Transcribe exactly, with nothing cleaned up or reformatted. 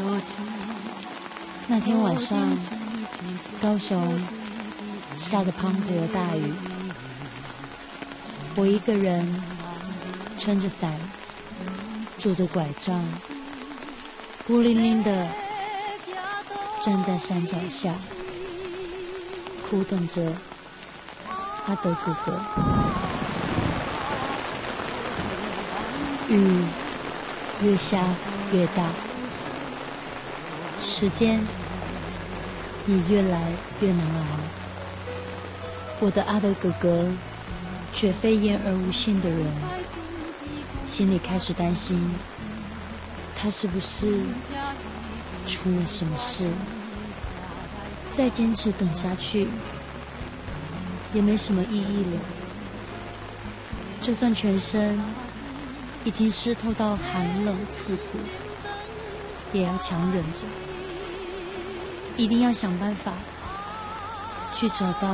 那天晚上，高雄下着滂沱的大雨，我一个人撑着伞，拄着拐杖，孤零零的站在山脚下，苦等着阿德哥哥。雨越下越大，时间也越来越难熬。我的阿德哥哥却非言而无信的人，心里开始担心，他是不是出了什么事？再坚持等下去也没什么意义了。就算全身已经湿透到寒冷刺骨，也要强忍着，一定要想办法去找到